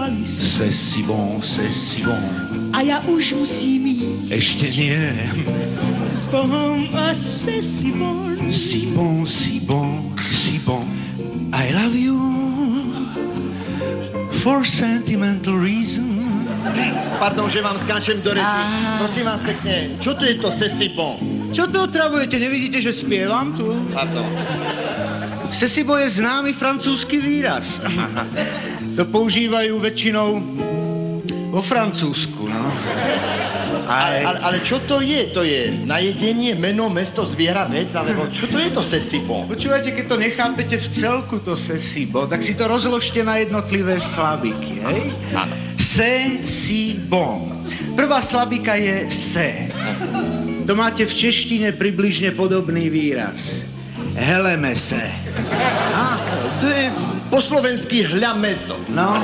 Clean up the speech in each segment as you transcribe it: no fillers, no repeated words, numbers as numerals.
valis. C'est si bon, c'est si bon. A ja už musím ísť. Ešte nie. S Bohom a c'est si bon. Si bon, si bon, si bon. I love you for sentimental reason. Pardon, že vám skáčem do reči. Prosím vás pekne, čo to je to c'est si bon? Čo to otravujete? Nevidíte, že spievam tu? Pardon. C'est si bon je známy francúzsky výraz. To používajú väčšinou vo Francúzsku, no. Ale čo to je? To je na jedenie, meno, mesto, zviera, vec? Alebo čo to je to c'est si bon? Počúvajte, keď to nechápete v celku, to c'est si bon, tak si to rozložte na jednotlivé slabiky, hej? Áno. C'est si bon. Prvá slabika je se. To máte v češtine približne podobný výraz. Heleme se. To je po slovensky hľa meso. No.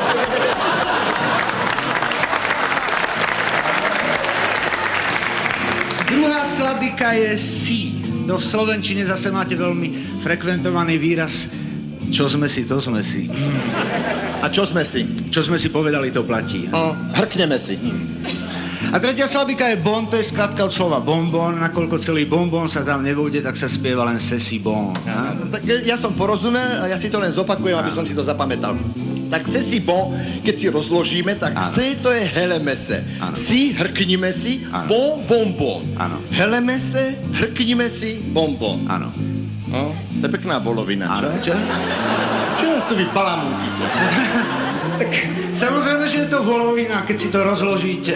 Druhá slabika je si. To v slovenčine zase máte veľmi frekventovaný výraz. Čo sme si, to sme si. A čo sme si? Čo sme si povedali, to platí. Hrkneme si. A tretia slabika je bon, to je skratka od slova bonbon. Nakoľko celý bonbon sa tam nevôjde, tak sa spieva len c'est si bon. Tak ja som porozumel a ja si to len zopakujem, aby som si to zapamätal. Tak c'est si bon, keď si rozložíme, tak se to je heleme se. Si, hrknime si, bon, bonbon. Heleme se, hrknime si, bonbon. Áno. No, to je pekná volovina, čo? Čo? Čo nás tu vy balamútite? Tak samozrejme, že je to volovina, keď si to rozložíte.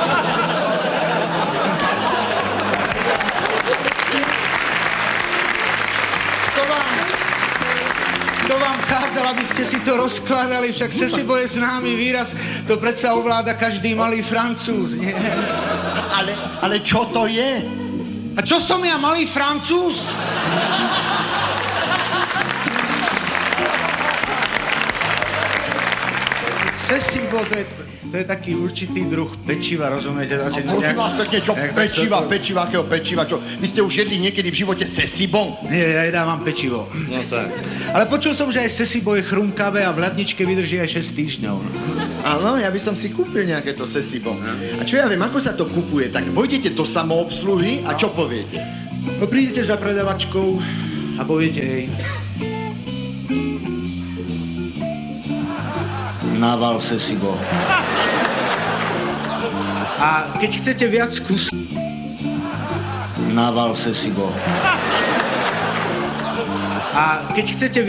To vám kázal, aby ste si to rozkladali, však c'est si bon je známy výraz, to predsa ovláda každý malý Francúz, nie? Ale čo to je? A čo som ja, malý Francúz? C'est si bon, to je taký určitý druh pečiva, rozumiete? Prosím vás pekne, čo pečiva, akého pečiva, čo? Vy ste už jedli niekedy v živote c'est si bon? Nie, ja jedávam pečivo. No tak. Ale počul som, že aj c'est si bon je chrumkavé a v ľadničke vydrží aj 6 týždňov. Áno, ja by som si kúpil nejaké to c'est si bon. A čo ja viem, ako sa to kupuje? Tak vojdete do samoobsluhy a čo poviete? No prídete za predavačkou a poviete jej: Naval c'est si bon. A keď chcete viac kusov, naval c'est si bon. A keď chcete